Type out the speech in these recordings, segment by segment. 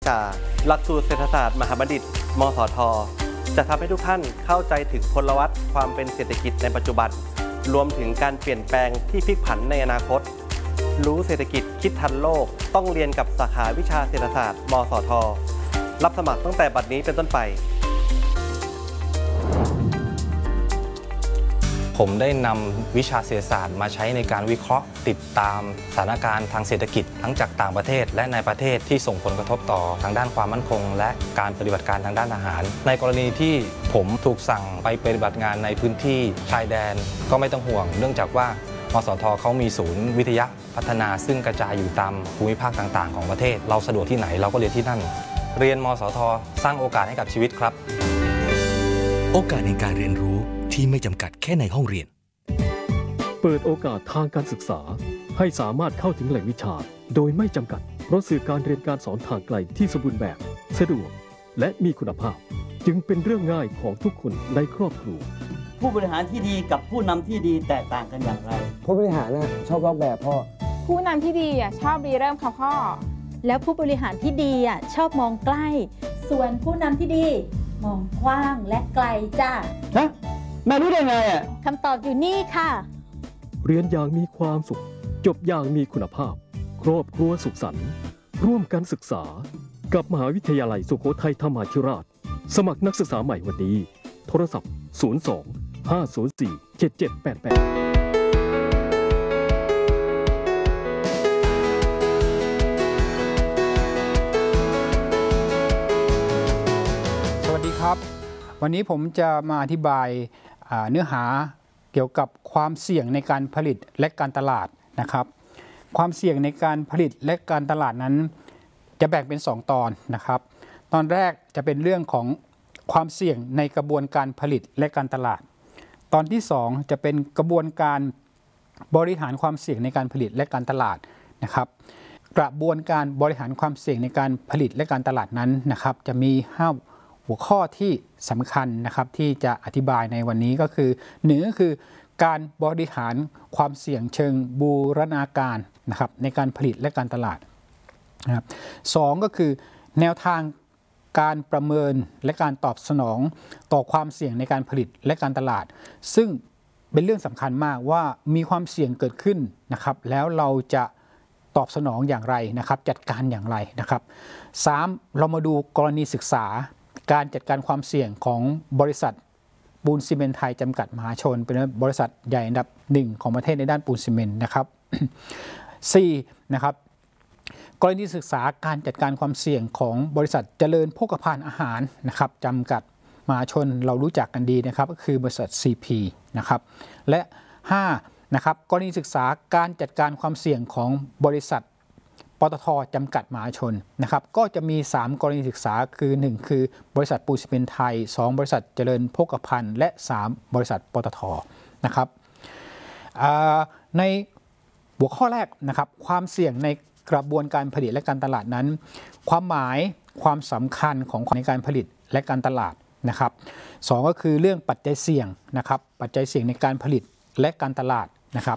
จากหลักสูตรเศรษฐศาสตร์มหาบัณฑิตมสทจะทำให้ทุกท่านเข้าใจถึงพลวัตความเป็นเศรษฐกิจในปัจจุบันรวมถึงการเปลี่ยนแปลงที่พลิกผันในอนาคตรู้เศรษฐกิจคิดทันโลกต้องเรียนกับสาขาวิชาเศรษฐศาสตร์มสทรับสมัครตั้งแต่บัดนี้เป็นต้นไปผมได้นำวิชาเศรษฐศาสตร์มาใช้ในการวิเคราะห์ติดตามสถานการณ์ทางเศรษฐกิจทั้งจากต่างประเทศและในประเทศที่ส่งผลกระทบต่อทางด้านความมั่นคงและการปฏิบัติการทางด้านอาหารในกรณีที่ผมถูกสั่งไปปฏิบัติงานในพื้นที่ชายแดนก็ไม่ต้องห่วงเนื่องจากว่ามสทเขามีศูนย์วิทยาพัฒนาซึ่งกระจายอยู่ตามภูมิภาคต่างๆของประเทศเราสะดวกที่ไหนเราก็เรียนที่นั่นเรียนมสทสร้างโอกาสให้กับชีวิตครับโอกาสในการเรียนรู้ที่ไม่จำกัดแค่ในห้องเรียนเปิดโอกาสทางการศึกษาให้สามารถเข้าถึงแหล่งวิชาโดยไม่จำกัดเพราะสื่อการเรียนการสอนทางไกลที่สมบูรณ์แบบสะดวกและมีคุณภาพจึงเป็นเรื่องง่ายของทุกคนในครอบครัวผู้บริหารที่ดีกับผู้นำที่ดีแตกต่างกันอย่างไรผู้บริหารชอบลอกแบบพ่อผู้นำที่ดีชอบรีเริ่มค่ะพ่อแล้วผู้บริหารที่ดีชอบมองใกล้ส่วนผู้นำที่ดีมองกว้างและไกลจ้าฮะแม่รู้ได้ไงคำตอบอยู่นี่ค่ะเรียนอย่างมีความสุขจบอย่างมีคุณภาพครอบครัวสุขสันต์ร่วมกันศึกษากับมหาวิทยาลัยสุโขทัยธรรมาธิราชสมัครนักศึกษาใหม่วันนี้โทรศัพท์02-504-7788 ครับวันนี้ผมจะมาอธิบายเนื้อหาเกี่ยวกับความเสี่ยงในการผลิตและการตลาดนะครับความเสี่ยงในการผลิตและการตลาดนั้นจะแบ่งเป็น2ตอนนะครับตอนแรกจะเป็นเรื่องของความเสี่ยงในกระบวนการผลิตและการตลาดตอนที่2จะเป็นกระบวนการบริหารความเสี่ยงในการผลิตและการตลาดนะครับกระบวนการบริหารความเสี่ยงในการผลิตและการตลาดนั้นนะครับจะมีหัวข้อที่สำคัญนะครับที่จะอธิบายในวันนี้ก็คือ1ก็คือการบริหารความเสี่ยงเชิงบูรณาการนะครับในการผลิตและการตลาดนะครับ2ก็คือแนวทางการประเมินและการตอบสนองต่อความเสี่ยงในการผลิตและการตลาดซึ่งเป็นเรื่องสำคัญมากว่ามีความเสี่ยงเกิดขึ้นนะครับแล้วเราจะตอบสนองอย่างไรนะครับจัดการอย่างไรนะครับ3เรามาดูกรณีศึกษาการจัดการความเสี่ยงของบริษัทปูนซีเมนต์ไทยจำกัดมหาชนเป็นบริษัทใหญ่อันดับ1ของประเทศในด้านปูนซีเมนต์นะครับ 4. นะครับกรณีศึกษาการจัดการความเสี่ยงของบริษัทเจริญโภคภัณฑ์อาหารนะครับจำกัดมหาชนเรารู้จักกันดีนะครับก็คือบริษัท CP นะครับและ5นะครับกรณีศึกษาการจัดการความเสี่ยงของบริษัทปตท.จำกัดมหาชนนะครับก็จะมี3กรณีศึกษาคือ1คือบริษัทปูนซีเมนต์ไทย2บริษัทเจริญโภคภัณฑ์และ3บริษัทปตท.นะครับในหัวข้อแรกนะครับความเสี่ยงในกระบวนการผลิตและการตลาดนั้นความหมายความสำคัญของในการผลิตและการตลาดนะครับ2ก็คือเรื่องปัจจัยเสี่ยงนะครับปัจจัยเสี่ยงในการผลิตและการตลาดนะครับ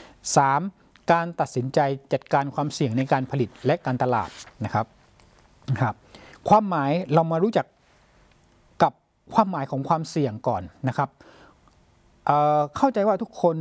3การตัดสินใจจัดการความเสี่ยงในการผลิตและการตลาดนะครับความหมายเรามารู้จักกับความหมายของความเสี่ยงก่อนนะครับเข้าใจว่าทุกคน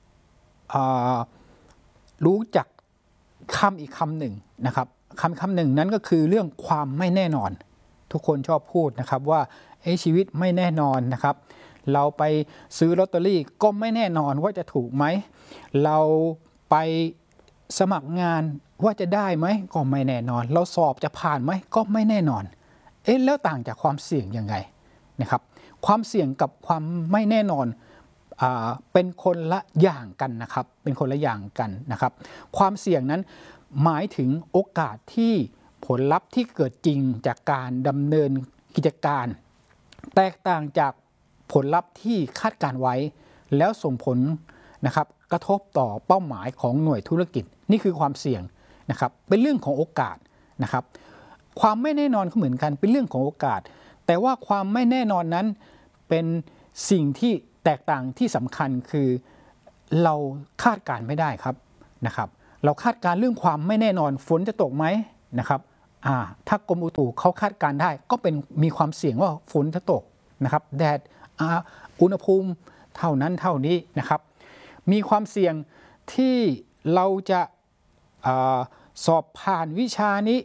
รู้จักคำอีกคำหนึ่งนะครับคำหนึ่งนั้นก็คือเรื่องความไม่แน่นอนทุกคนชอบพูดนะครับว่าชีวิตไม่แน่นอนนะครับเราไปซื้อลอตเตอรี่ก็ไม่แน่นอนว่าจะถูกไหมเราไปสมัครงานว่าจะได้ไหมก็ไม่แน่นอนเราสอบจะผ่านไหมก็ไม่แน่นอนแล้วต่างจากความเสี่ยงยังไงนะครับความเสี่ยงกับความไม่แน่นอนเป็นคนละอย่างกันนะครับเป็นคนละอย่างกันนะครับความเสี่ยงนั้นหมายถึงโอกาสที่ผลลัพธ์ที่เกิดจริงจากการดำเนินกิจการแตกต่างจากผลลัพธ์ที่คาดการไว้แล้วส่งผลนะครับกระทบต่อเป้าหมายของหน่วยธุรกิจนี่คือความเสี่ยงนะครับเป็นเรื่องของโอกาสนะครับความไม่แน่นอนก็เหมือนกันเป็นเรื่องของโอกาสแต่ว่าความไม่แน่นอนนั้นเป็นสิ่งที่แตกต่างที่สำคัญคือเราคาดการไม่ได้ครับนะครับเราคาดการเรื่องความไม่แน่นอนฝนจะตกไหมนะครับถ้ากรมอุตุเขาคาดการได้ก็มีความเสี่ยงว่าฝนจะตกนะครับแดดอุณหภูมิเท่านั้นเท่านี้นะครับมีความเสี่ยงที่เราจะสอบผ่านวิชานี้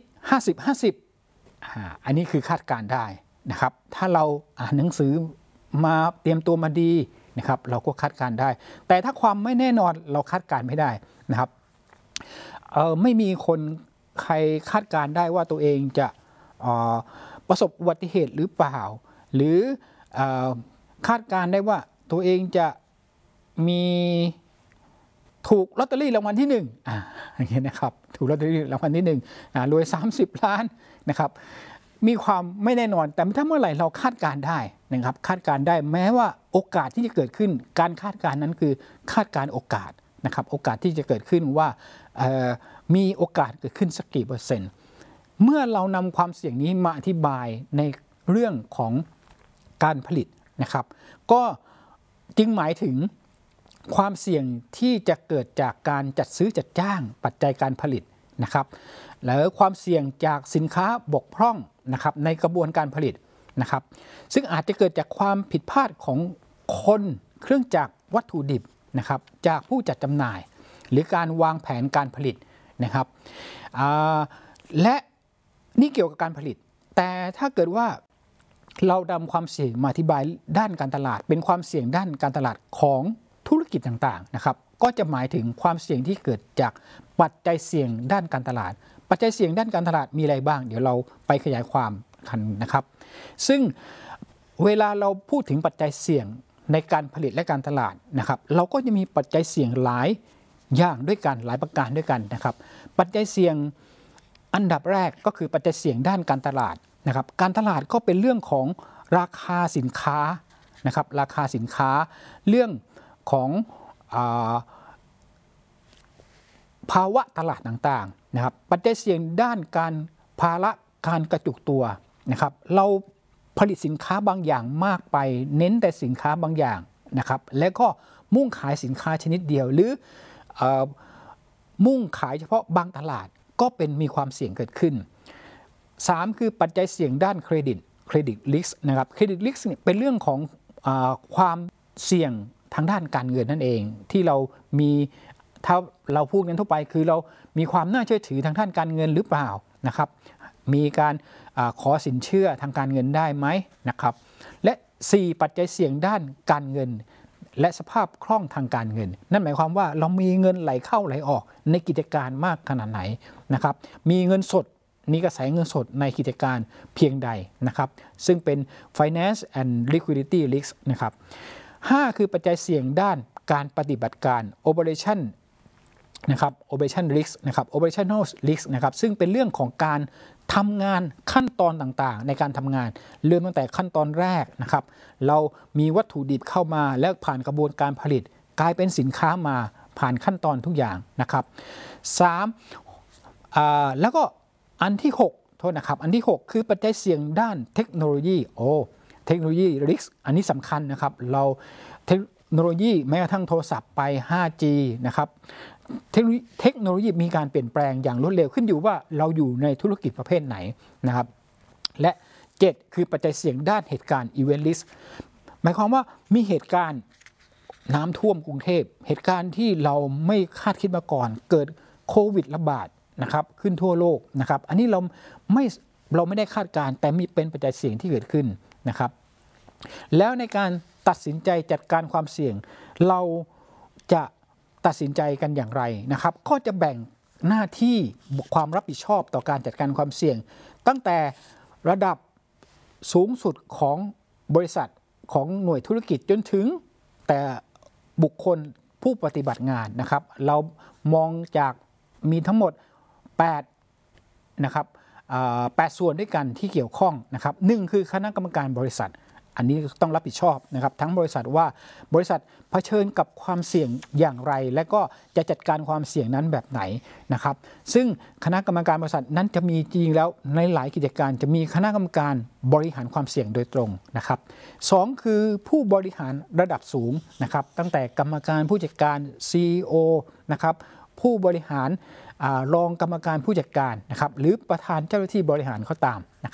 50-50อันนี้คือคาดการได้นะครับถ้าเราอ่านหนังสือมาเตรียมตัวมาดีนะครับเราก็คาดการได้แต่ถ้าความไม่แน่นอนเราคาดการไม่ได้นะครับไม่มีคนใครคาดการได้ว่าตัวเองจะประสบอุบัติเหตุหรือเปล่าหรือคาดการได้ว่าตัวเองจะมีถูกลอตเตอรี่รางวัลที่1อย่างเงี้ยนะครับถูกลอตเตอรี่รางวัลที่1รวย30 ล้านนะครับมีความไม่แน่นอนแต่ถ้าเมื่อไหร่เราคาดการได้นะครับคาดการได้แม้ว่าโอกาสที่จะเกิดขึ้นการคาดการนั้นคือคาดการโอกาสนะครับโอกาสที่จะเกิดขึ้นว่ามีโอกาสเกิดขึ้นสักกี่เปอร์เซ็นต์เมื่อเรานำความเสี่ยงนี้มาอธิบายในเรื่องของการผลิตนะครับก็จึงหมายถึงความเสี่ยงที่จะเกิดจากการจัดซื้อจัดจ้างปัจจัยการผลิตนะครับหรือความเสี่ยงจากสินค้าบกพร่องนะครับในกระบวนการผลิตนะครับซึ่งอาจจะเกิดจากความผิดพลาดของคนเครื่องจักรวัตถุดิบนะครับจากผู้จัดจำหน่ายหรือการวางแผนการผลิตนะครับและนี่เกี่ยวกับการผลิตแต่ถ้าเกิดว่าเรานำความเสี่ยงมาอธิบายด้านการตลาดเป็นความเสี่ยงด้านการตลาดของธุรกิจต่างๆนะครับก็จะหมายถึงความเสี่ยงที่เกิดจากปัจจัยเสี่ยงด้านการตลาดปัจจัยเสี่ยงด้านการตลาดมีอะไรบ้างเดี๋ยวเราไปขยายความกันนะครับซึ่งเวลาเราพูดถึงปัจจัยเสี่ยงในการผลิตและการตลาดนะครับเราก็จะมีปัจจัยเสี่ยงหลายอย่างด้วยกันหลายประการด้วยกันนะครับปัจจัยเสี่ยงอันดับแรกก็คือปัจจัยเสี่ยงด้านการตลาดนะครับการตลาดก็เป็นเรื่องของราคาสินค้านะครับราคาสินค้าเรื่องของภาวะตลาดต่างๆนะครับปัจจัยเสี่ยงด้านการภาระการกระจุกตัวนะครับเราผลิตสินค้าบางอย่างมากไปเน้นแต่สินค้าบางอย่างนะครับแล้วก็มุ่งขายสินค้าชนิดเดียวหรือมุ่งขายเฉพาะบางตลาดก็มีความเสี่ยงเกิดขึ้น3คือปัจจัยเสี่ยงด้านเครดิตริสก์นะครับเครดิตริสก์เป็นเรื่องของความเสี่ยงทางด้านการเงินนั่นเองที่เรามีถ้าเราพูดกันทั่วไปคือเรามีความน่าเชื่อถือทางด้านการเงินหรือเปล่านะครับมีการขอสินเชื่อทางการเงินได้ไหมนะครับและ4ปัจจัยเสี่ยงด้านการเงินและสภาพคล่องทางการเงินนั่นหมายความว่าเรามีเงินไหลเข้าไหลออกในกิจการมากขนาดไหนนะครับมีเงินสดมีกระแสเงินสดในกิจการเพียงใดนะครับซึ่งเป็น finance and liquidity risk นะครับ5คือปัจจัยเสี่ยงด้านการปฏิบัติการ operation นะครับ operation risk นะครับ operational risk นะครับซึ่งเป็นเรื่องของการทำงานขั้นตอนต่างๆในการทำงานเริ่มตั้งแต่ขั้นตอนแรกนะครับเรามีวัตถุดิบเข้ามาแล้วผ่านกระบวนการผลิตกลายเป็นสินค้ามาผ่านขั้นตอนทุกอย่างนะครับ3แล้วก็อันที่6โทษนะครับอันที่6คือปัจจัยเสี่ยงด้านเทคโนโลยีเทคโนโลยี risk อันนี้สำคัญนะครับเราเทคโนโลยีแม้กระทั่งโทรศัพท์ไป 5G นะครับเทคโนโลยีมีการเปลี่ยนแปลงอย่างรวดเร็วขึ้นอยู่ว่าเราอยู่ในธุรกิจประเภทไหนนะครับและ7คือปัจจัยเสี่ยงด้านเหตุการณ์ event risk หมายความว่ามีเหตุการณ์น้ำท่วมกรุงเทพเหตุการณ์ที่เราไม่คาดคิดมาก่อนเกิดโควิดระบาดนะครับขึ้นทั่วโลกนะครับอันนี้เราไม่ได้คาดการแต่มีเป็นปัจจัยเสี่ยงที่เกิดขึ้นนะครับแล้วในการตัดสินใจจัดการความเสี่ยงเราจะตัดสินใจกันอย่างไรนะครับก็จะแบ่งหน้าที่ความรับผิดชอบต่อการจัดการความเสี่ยงตั้งแต่ระดับสูงสุดของบริษัทของหน่วยธุรกิจจนถึงแต่บุคคลผู้ปฏิบัติงานนะครับเรามองจากมีทั้งหมด8นะครับ8ส่วนด้วยกันที่เกี่ยวข้องนะครับ1คือคณะกรรมการบริษัทอันนี้ต้องรับผิดชอบนะครับทั้งบริษัทว่าบริษัทเผชิญกับความเสี่ยงอย่างไรและก็จะจัดการความเสี่ยงนั้นแบบไหนนะครับซึ่งคณะกรรมการบริษัทนั้นจะมีจริงแล้วในหลายกิจการจะมีคณะกรรมการบริหารความเสี่ยงโดยตรงนะครับ2คือผู้บริหารระดับสูงนะครับตั้งแต่กรรมการผู้จัดการ CEO นะครับผู้บริหารรองกรรมการผู้จัดการนะครับหรือประธานเจ้าหน้าที่บริหารก็ตามนะครับ